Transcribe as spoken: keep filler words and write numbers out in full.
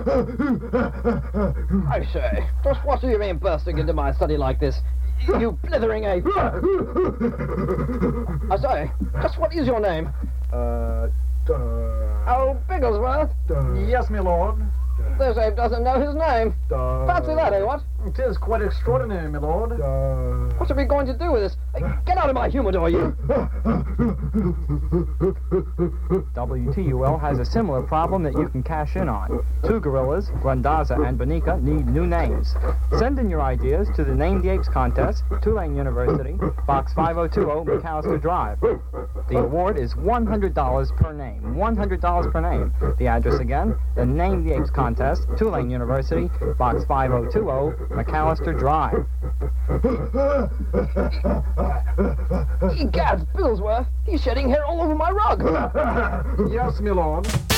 I say, just what do you mean bursting into my study like this? You blithering ape! I say, just what is your name? Uh, uh... Oh, Bigglesworth? Uh, yes, my lord. This ape doesn't know his name. Uh, Fancy that, eh, what? It is quite extraordinary, my lord. Uh, What are we going to do with this? Hey, get out of my humidor, you! W T U L has a similar problem that you can cash in on. Two gorillas, Grandaza and Bonica, need new names. Send in your ideas to the Name the Apes contest, Tulane University, Box five oh two oh, McAllister Drive. The award is one hundred dollars per name. one hundred dollars per name. The address again, the Name the Apes contest, Tulane University, Box five oh two oh, McAllister Drive. Egad, Bigglesworth, he's shedding hair all over my rug! Yes, my lord.